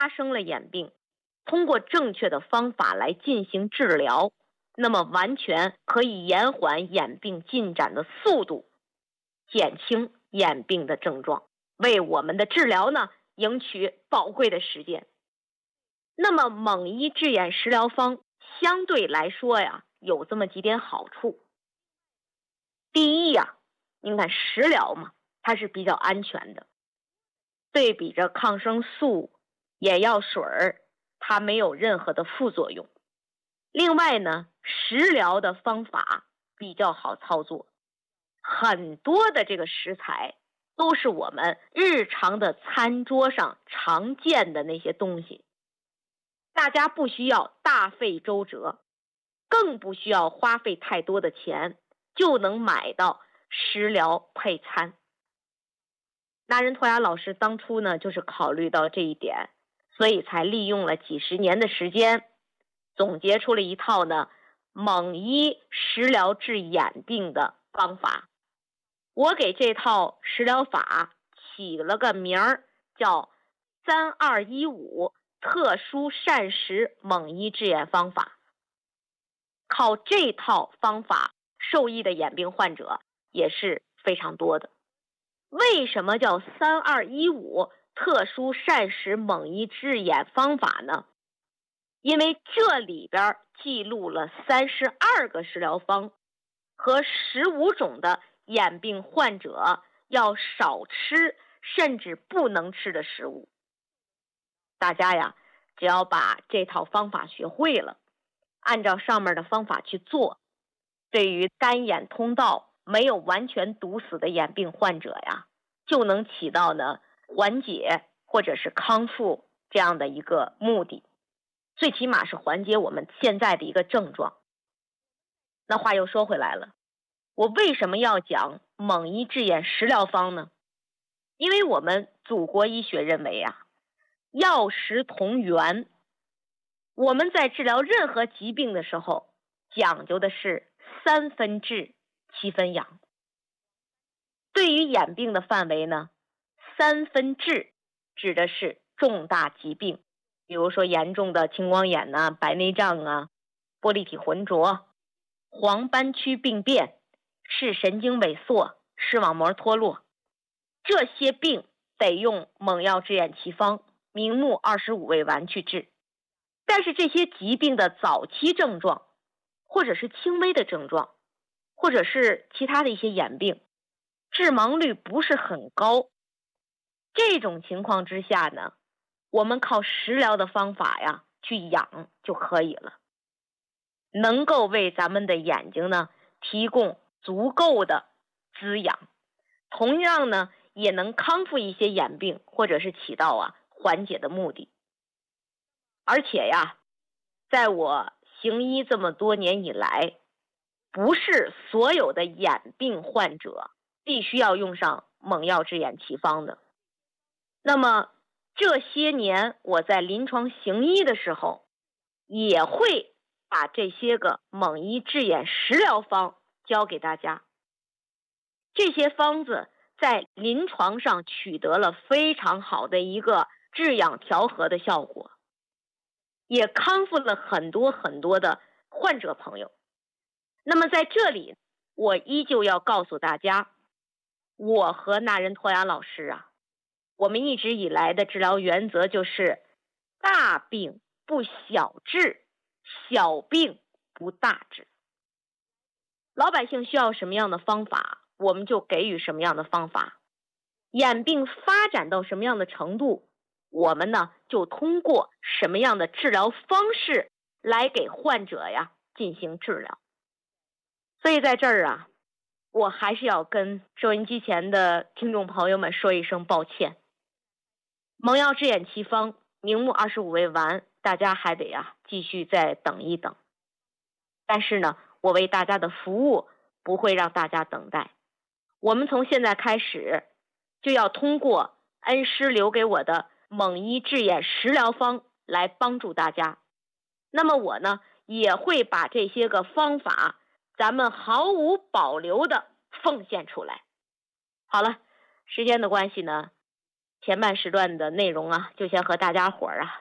发生了眼病，通过正确的方法来进行治疗，那么完全可以延缓眼病进展的速度，减轻眼病的症状，为我们的治疗呢赢取宝贵的时间。那么蒙医治眼食疗方相对来说呀，有这么几点好处。第一呀，您看食疗嘛，它是比较安全的，对比着抗生素、眼药水它没有任何的副作用。另外呢，食疗的方法比较好操作，很多的这个食材都是我们日常的餐桌上常见的那些东西，大家不需要大费周折，更不需要花费太多的钱，就能买到食疗配餐。那仁托雅老师当初呢，就是考虑到这一点，所以才利用了几十年的时间，总结出了一套呢蒙医食疗治眼病的方法。我给这套食疗法起了个名儿，叫3215特殊膳食蒙医治眼方法。靠这套方法受益的眼病患者也是非常多的。为什么叫3215特殊膳食蒙医治眼方法呢？因为这里边记录了32个食疗方和15种的眼病患者要少吃甚至不能吃的食物。大家呀，只要把这套方法学会了，按照上面的方法去做，对于干眼通道没有完全堵死的眼病患者呀，就能起到呢缓解或者是康复这样的一个目的，最起码是缓解我们现在的一个症状。那话又说回来了，我为什么要讲蒙医治眼食疗方呢？因为我们祖国医学认为啊，药食同源，我们在治疗任何疾病的时候，讲究的是3分治7分养。对于眼病的范围呢，3分治指的是重大疾病，比如说严重的青光眼啊、白内障啊、玻璃体浑浊、黄斑区病变、视神经萎缩、视网膜脱落，这些病得用蒙药治眼奇方明目25味丸去治。但是这些疾病的早期症状，或者是轻微的症状，或者是其他的一些眼病，致盲率不是很高。这种情况之下呢，我们靠食疗的方法呀去养就可以了，能够为咱们的眼睛呢提供足够的滋养，同样呢也能康复一些眼病，或者是起到缓解的目的。而且呀，在我行医这么多年以来，不是所有的眼病患者必须要用上蒙药治眼奇方的。那么这些年我在临床行医的时候，也会把这些个蒙医治眼食疗方教给大家。这些方子在临床上取得了非常好的一个治养调和的效果，也康复了很多很多的患者朋友。那么在这里，我依旧要告诉大家，我和那仁托雅老师我们一直以来的治疗原则就是大病不小治，小病不大治。老百姓需要什么样的方法，我们就给予什么样的方法。眼病发展到什么样的程度，我们呢就通过什么样的治疗方式来给患者进行治疗。所以在这儿我还是要跟收音机前的听众朋友们说一声抱歉。蒙药治眼奇方明目25味丸，大家还得继续再等一等。但是呢，我为大家的服务不会让大家等待。我们从现在开始就要通过恩师留给我的蒙医治眼食疗方来帮助大家。那么我呢，也会把这些个方法咱们毫无保留的奉献出来。好了，时间的关系呢， 前半时段的内容啊，就先和大家伙儿